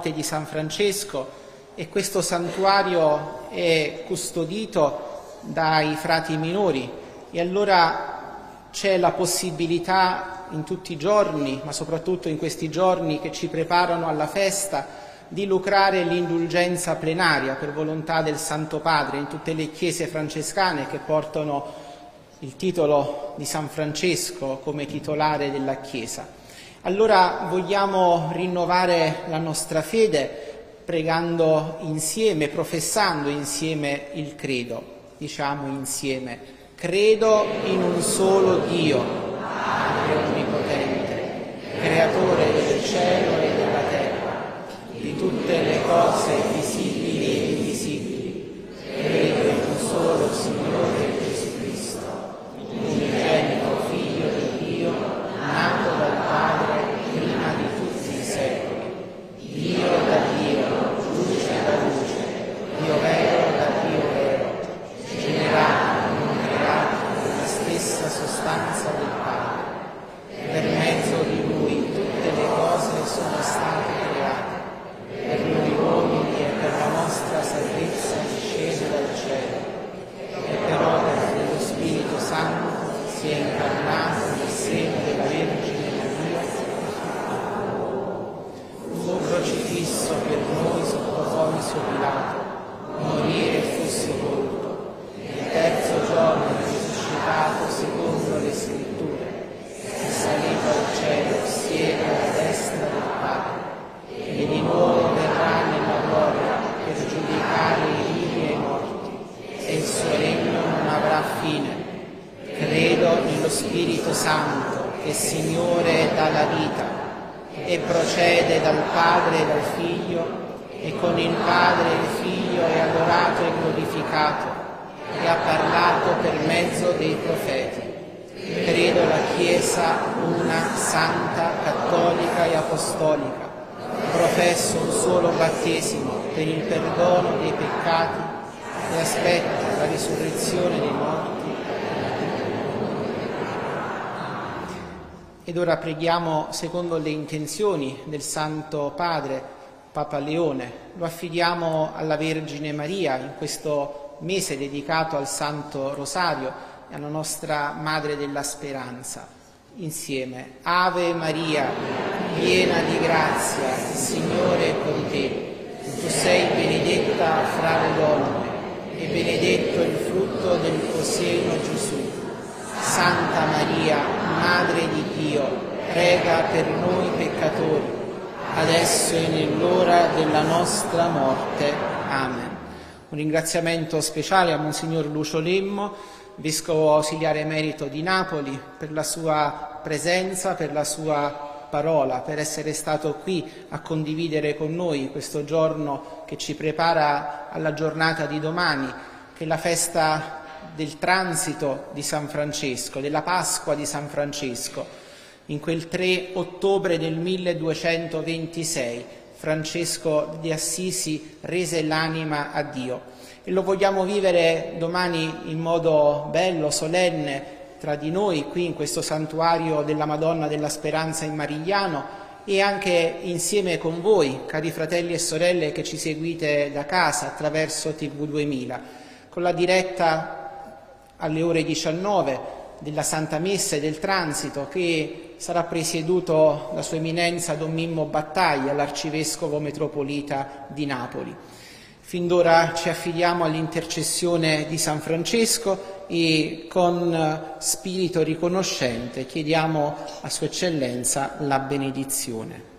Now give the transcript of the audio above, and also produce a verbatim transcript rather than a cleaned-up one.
morte di San Francesco e questo santuario è custodito dai frati minori e allora c'è la possibilità in tutti i giorni, ma soprattutto in questi giorni che ci preparano alla festa, di lucrare l'indulgenza plenaria per volontà del Santo Padre in tutte le chiese francescane che portano il titolo di San Francesco come titolare della Chiesa. Allora vogliamo rinnovare la nostra fede pregando insieme, professando insieme il credo. Diciamo insieme: credo in un solo Dio, Padre onnipotente, creatore del cielo e della terra, di tutte le cose visibili e invisibili. Credo in un solo Signore Gesù Cristo, unigenito Figlio di Dio, nato dal Padre prima di tutti i secoli, Dio da Dio, luce da luce, Dio vero da Dio vero, generato, non creato, nella stessa sostanza del Padre. Per mezzo di Lui tutte le cose sono state create. Per noi uomini e per la nostra salvezza discese dal cielo, e per opera dello Spirito Santo si è incarnato nel seno della Vergine Maria, fu crocifisso per noi sotto Ponzio Pilato, morire e fu sepolto, il terzo giorno risuscitato secondo le Scritture, è salito al cielo, siede alla destra del Padre, e di nuovo verrà nella gloria per giudicare i vivi e i morti, e il suo regno non avrà fine. Credo nello Spirito Santo, che Signore dà la vita, e procede dal Padre e dal Figlio, e con il Padre e il Figlio è adorato e glorificato, e ha parlato per mezzo dei profeti. Credo la Chiesa una, santa, cattolica e apostolica. Professo un solo battesimo per il perdono dei peccati e aspetto la risurrezione dei morti. Ed ora preghiamo secondo le intenzioni del Santo Padre, Papa Leone. Lo affidiamo alla Vergine Maria in questo mese dedicato al Santo Rosario e alla nostra Madre della Speranza. Insieme: Ave Maria, piena di grazia, il Signore è con te. Tu sei benedetta fra le donne e benedetto il frutto del tuo seno, Gesù. Santa Maria, Madre di Dio, prega per noi peccatori, adesso e nell'ora della nostra morte. Amen. Un ringraziamento speciale a Monsignor Lucio Lemmo, Vescovo Ausiliare Emerito di Napoli, per la sua presenza, per la sua parola, per essere stato qui a condividere con noi questo giorno che ci prepara alla giornata di domani, che è la festa del transito di San Francesco, della Pasqua di San Francesco. In quel tre ottobre del milleduecentoventisei Francesco di Assisi rese l'anima a Dio. E lo vogliamo vivere domani in modo bello, solenne, tra di noi, qui in questo santuario della Madonna della Speranza in Marigliano, e anche insieme con voi, cari fratelli e sorelle che ci seguite da casa attraverso T V duemila, con la diretta alle ore diciannove della Santa Messa e del Transito, che sarà presieduto da Sua Eminenza Don Mimmo Battaglia, l'Arcivescovo Metropolita di Napoli. Fin d'ora ci affidiamo all'intercessione di San Francesco e con spirito riconoscente chiediamo a Sua Eccellenza la benedizione.